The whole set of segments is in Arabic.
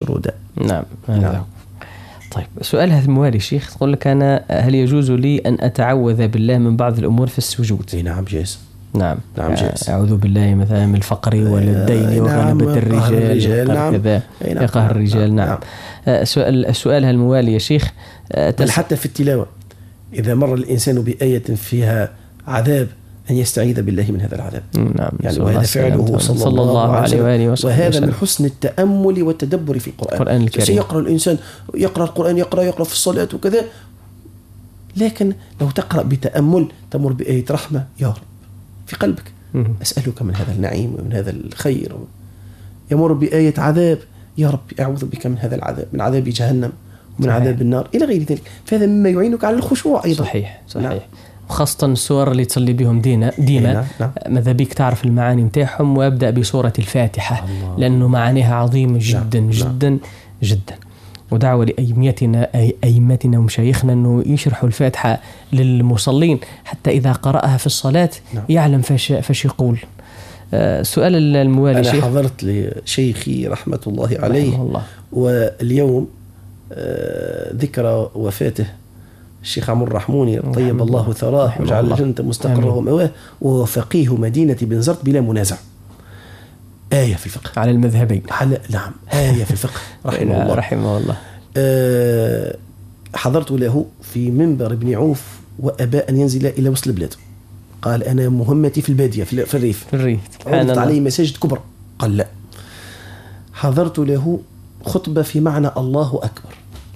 مشرودا. نعم. نعم. طيب سؤال هذا الموالي شيخ، تقول لك أنا هل يجوز لي أن أتعوذ بالله من بعض الأمور في السجود؟ نعم جائز. نعم جائز. أعوذ بالله مثلا من الفقر والدين وغلبة الرجال كذا يقهر الرجال. نعم. السؤال الموالي يا شيخ، بل حتى في التلاوة إذا مر الإنسان بآية فيها عذاب أن يستعيذ بالله من هذا العذاب. نعم. يعني وهذا فعله صلى الله عليه وآله وسلم، وهذا من حسن التأمل والتدبر في القرآن الكريم. سيقرأ الإنسان يقرأ القرآن يقرأ في الصلاة وكذا، لكن لو تقرأ بتأمل تمر بآية رحمة، يا رب في قلبك أسألك من هذا النعيم ومن هذا الخير. يمر بآية عذاب، يا رب أعوذ بك من هذا العذاب، من عذاب جهنم ومن عذاب النار إلى غير ذلك. فهذا مما يعينك على الخشوع أيضا. صحيح. نعم. وخاصة السور اللي تصلي بهم ديما نعم. ماذا بيك تعرف المعاني متاعهم، وأبدأ بسورة الفاتحة لأنه معانيها عظيمة جدا جدا جدا. ودعوة لأئمتنا ومشايخنا أنه يشرحوا الفاتحة للمصلين حتى إذا قرأها في الصلاة يعلم فاش يقول. سؤال الموالي أنا حضرت لشيخي رحمة الله عليه واليوم ذكرى وفاته الشيخ عمر الرحموني طيب الله ثراه وجعل الجنة مستقره ومواه، وهو فقيه مدينة بنزرت بلا منازع. آية في الفقه على المذهبين. نعم آية في الفقه رحمه الله. حضرت له في منبر ابن عوف وأبى أن ينزل إلى وسط البلاد. قال أنا مهمتي في البادية في الريف. عرضت عليه مساجد كبرى، قال لا. حضرت له خطبة في معنى الله أكبر،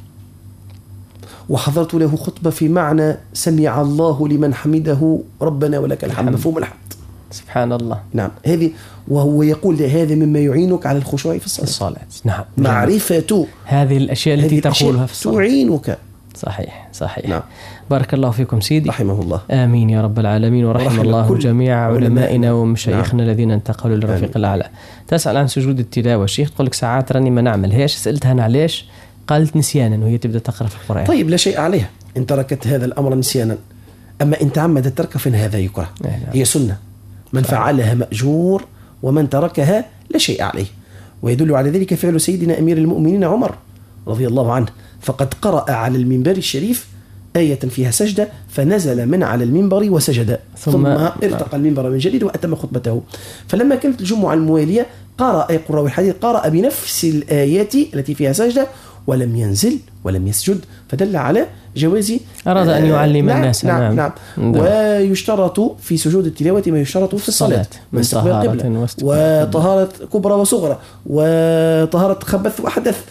وحضرت له خطبة في معنى سمع الله لمن حمده ربنا ولك الحمد، مفهوم الحمد. سبحان الله. نعم هذه، وهو يقول هذا مما يعينك على الخشوع في الصلاة. نعم. معرفة هذه الأشياء التي تقولها في الصلاة تعينك. صحيح. نعم. بارك الله فيكم سيدي، رحمه الله. آمين يا رب العالمين، ورحم الله جميع علمائنا ومشايخنا الذين انتقلوا للرفيق الأعلى. تسأل عن سجود التلاوة شيخ، تقول لك ساعات راني ما نعملهاش. سألتها أنا علاش، قالت نسيانا وهي تبدأ تقرأ في القرآن. طيب لا شيء عليها إن تركت هذا الأمر نسيانا، أما إن تعمدت ترك فإن هذا يكره. هي سنة، من فعلها مأجور ومن تركها لا شيء عليه. ويدل على ذلك فعل سيدنا أمير المؤمنين عمر رضي الله عنه، فقد قرأ على المنبر الشريف آية فيها سجدة فنزل من على المنبر وسجد، ثم ارتقى المنبر من جديد وأتم خطبته. فلما كانت الجمعة الموالية قرأ قراء الحديث قرأ بنفس الآيات التي فيها سجدة ولم ينزل ولم يسجد، فدل على جواز. أراد أن يعلم الناس. نعم. ويشترط في سجود التلاوة ما يشترط في الصلاة من استقبال القبلة وطهارة كبرى وصغرى وطهارة خبث وحدث،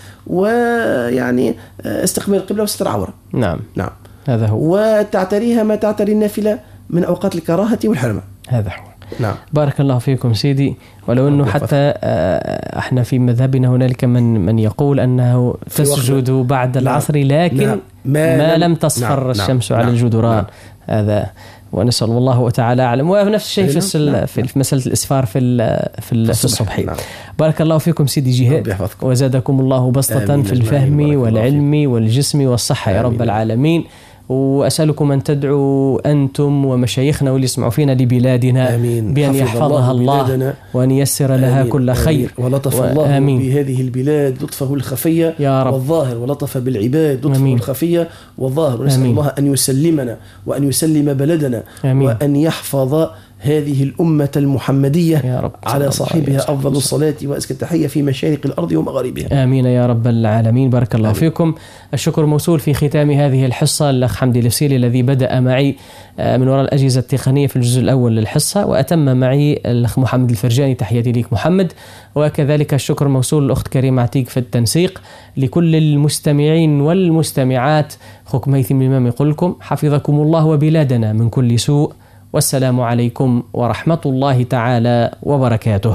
ويعني استقبال القبلة وستر عورة. نعم هذا هو. وتعتريها ما تعتري النافلة من أوقات الكراهة والحرمة. هذا هو. نعم. بارك الله فيكم سيدي. ولو أنه حتى احنا في مذهبنا هنالك من يقول أنه تسجد بعد العصر، لكن ما لم تصفر الشمس على الجدران. هذا ونسأل الله تعالى أعلم. ونفس الشيء في مسألة الإسفار في الصبح. بارك الله فيكم سيدي جهاد، وزادكم الله بسطة في الفهم والعلم والجسم والصحة يا رب العالمين. وأسألكم أن تدعوا أنتم ومشايخنا واللي يسمعوا فينا لبلادنا بأن يحفظها الله وأن ييسر لها كل خير، ولطف الله بهذه البلاد لطفه الخفية والظاهر، ولطف بالعباد لطفه الخفية والظاهر. ونسأل الله أن يسلمنا وأن يسلم بلدنا وأن يحفظ هذه الأمة المحمدية على صاحبها أفضل الصلاة وأزكى التحية في مشارق الأرض ومغاربها. آمين يا رب العالمين. بارك الله فيكم. الشكر موصول في ختام هذه الحصة الأخ حمدي الفسيلي الذي بدأ معي من وراء الأجهزة التقنية في الجزء الأول للحصة، وأتم معي الأخ محمد الفرجاني. تحياتي لك محمد. وكذلك الشكر موصول الأخت كريمة عتيق في التنسيق. لكل المستمعين والمستمعات، أخوكم هيثم الإمام يقول لكم حفظكم الله وبلادنا من كل سوء، والسلام عليكم ورحمة الله تعالى وبركاته.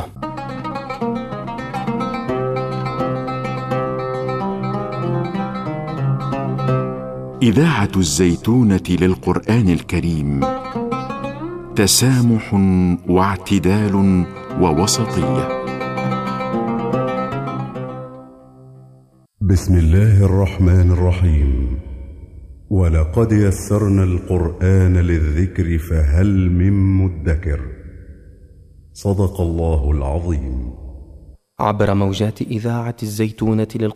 إذاعة الزيتونة للقرآن الكريم، تسامح واعتدال ووسطية. بسم الله الرحمن الرحيم. ولقد يسرنا القرآن للذكر فهل من مدكر. صدق الله العظيم. عبر موجات إذاعة الزيتونة